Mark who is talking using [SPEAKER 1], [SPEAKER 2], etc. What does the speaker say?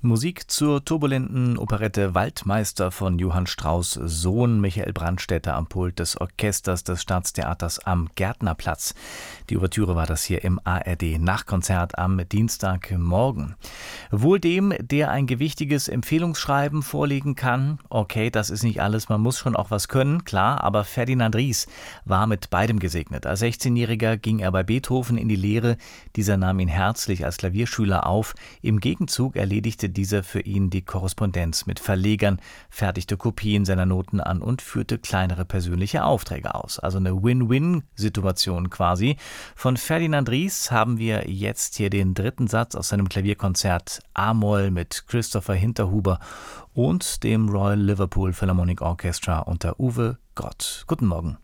[SPEAKER 1] Musik zur turbulenten Operette Waldmeister von Johann Strauss' Sohn Michael Brandstätter am Pult des Orchesters des Staatstheaters am Gärtnerplatz. Die Ouvertüre war das hier im ARD-Nachkonzert am Dienstagmorgen. Wohl dem, der ein gewichtiges Empfehlungsschreiben vorlegen kann. Okay, das ist nicht alles, man muss schon auch was können, klar, aber Ferdinand Ries war mit beidem gesegnet. Als 16-Jähriger ging er bei Beethoven in die Lehre. Dieser nahm ihn herzlich als Klavierschüler auf. Im Gegenzug erledigte dieser für ihn die Korrespondenz mit Verlegern, fertigte Kopien seiner Noten an und führte kleinere persönliche Aufträge aus. Also eine Win-Win-Situation quasi. Von Ferdinand Ries haben wir jetzt hier den dritten Satz aus seinem Klavierkonzert A-Moll mit Christopher Hinterhuber und dem Royal Liverpool Philharmonic Orchestra unter Uwe Grott. Guten Morgen.